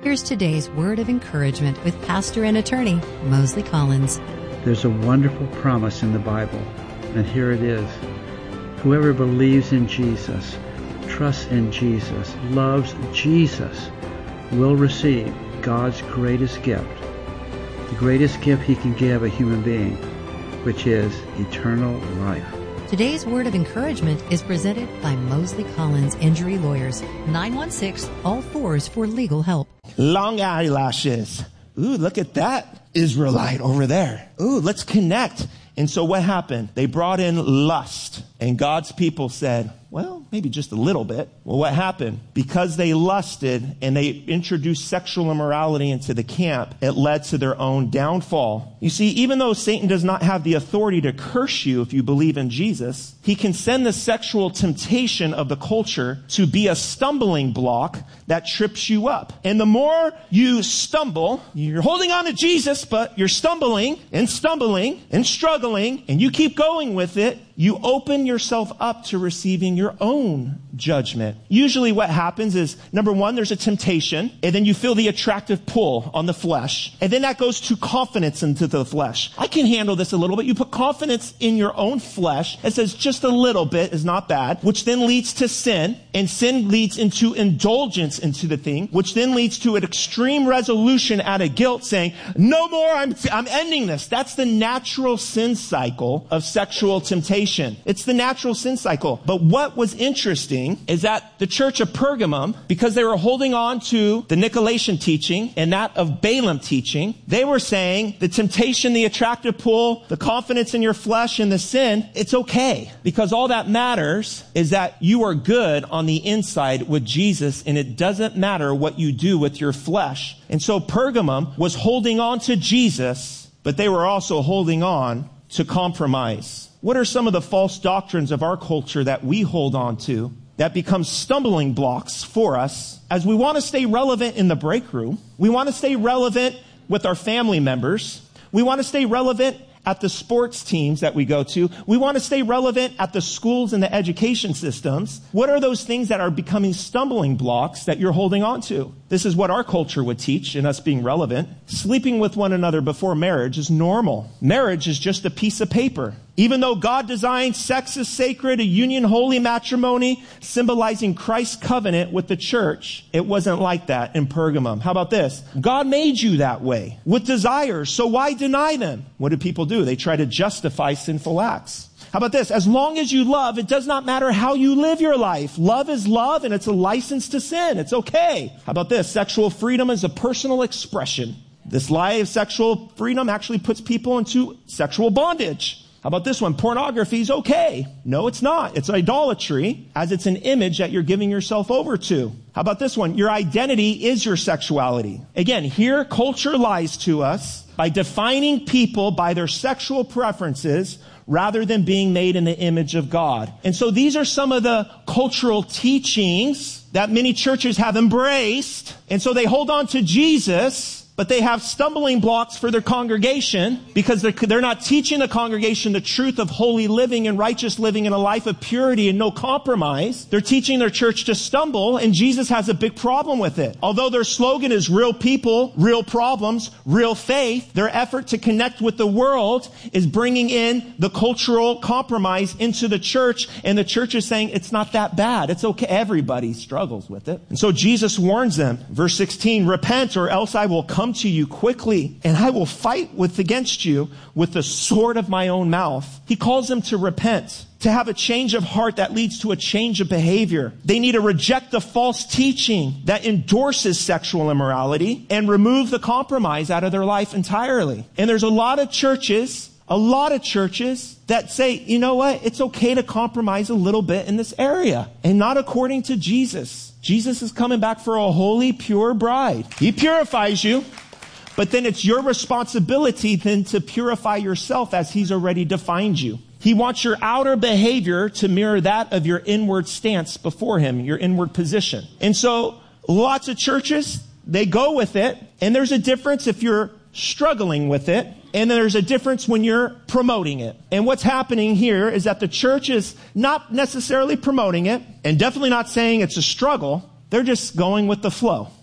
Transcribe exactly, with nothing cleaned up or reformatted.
Here's today's word of encouragement with pastor and attorney Mosley Collins. There's a wonderful promise in the Bible, and here it is. Whoever believes in Jesus, trusts in Jesus, loves Jesus, will receive God's greatest gift, the greatest gift He can give a human being, which is eternal life. Today's word of encouragement is presented by Mosley Collins Injury Lawyers, nine one six, all fours for legal help. Long eyelashes. Ooh, look at that Israelite over there. Ooh, let's connect. And so what happened? They brought in lust. And God's people said, well, maybe just a little bit. Well, what happened? Because they lusted and they introduced sexual immorality into the camp, it led to their own downfall. You see, even though Satan does not have the authority to curse you if you believe in Jesus, he can send the sexual temptation of the culture to be a stumbling block that trips you up. And the more you stumble, you're holding on to Jesus, but you're stumbling and stumbling and struggling, and you keep going with it, you open yourself up to receiving your own judgment. Usually what happens is, number one, there's a temptation, and then you feel the attractive pull on the flesh, and then that goes to confidence into the flesh. I can handle this a little bit. You put confidence in your own flesh. It says just a little bit is not bad, which then leads to sin, and sin leads into indulgence into the thing, which then leads to an extreme resolution out of guilt saying, no more, I'm, I'm ending this. That's the natural sin cycle of sexual temptation. It's the natural sin cycle. But what was interesting is that the church of Pergamum, because they were holding on to the Nicolaitan teaching and that of Balaam teaching, they were saying the temptation, the attractive pull, the confidence in your flesh and the sin, it's okay. Because all that matters is that you are good on the inside with Jesus, and it doesn't matter what you do with your flesh. And so Pergamum was holding on to Jesus, but they were also holding on to compromise. What are some of the false doctrines of our culture that we hold on to that become stumbling blocks for us as we want to stay relevant in the break room? We want to stay relevant with our family members. We want to stay relevant at the sports teams that we go to. We want to stay relevant at the schools and the education systems. What are those things that are becoming stumbling blocks that you're holding on to? This is what our culture would teach in us being relevant. Sleeping with one another before marriage is normal. Marriage is just a piece of paper. Even though God designed sex as sacred, a union holy matrimony, symbolizing Christ's covenant with the church, it wasn't like that in Pergamum. How about this? God made you that way with desires, so why deny them? What do people do? They try to justify sinful acts. How about this? As long as you love, it does not matter how you live your life. Love is love, and it's a license to sin. It's okay. How about this? Sexual freedom is a personal expression. This lie of sexual freedom actually puts people into sexual bondage. How about this one? Pornography is okay. No, it's not. It's idolatry, as it's an image that you're giving yourself over to. How about this one? Your identity is your sexuality. Again, here culture lies to us by defining people by their sexual preferences rather than being made in the image of God. And so these are some of the cultural teachings that many churches have embraced. And so they hold on to Jesus, but they have stumbling blocks for their congregation because they're, they're not teaching the congregation the truth of holy living and righteous living in a life of purity and no compromise. They're teaching their church to stumble, and Jesus has a big problem with it. Although their slogan is real people, real problems, real faith, their effort to connect with the world is bringing in the cultural compromise into the church, and the church is saying it's not that bad. It's okay. Everybody struggles with it. And so Jesus warns them. Verse sixteen, repent or else I will come to you quickly, and I will fight with against you with the sword of my own mouth. He calls them to repent, to have a change of heart that leads to a change of behavior. They need to reject the false teaching that endorses sexual immorality and remove the compromise out of their life entirely. And there's a lot of churches, a lot of churches that say, you know what? It's okay to compromise a little bit in this area, and not according to Jesus. Jesus is coming back for a holy, pure bride. He purifies you, but then it's your responsibility then to purify yourself as He's already defined you. He wants your outer behavior to mirror that of your inward stance before Him, your inward position. And so lots of churches, they go with it, and there's a difference if you're struggling with it, and there's a difference when you're promoting it. And what's happening here is that the church is not necessarily promoting it, and definitely not saying it's a struggle. They're just going with the flow.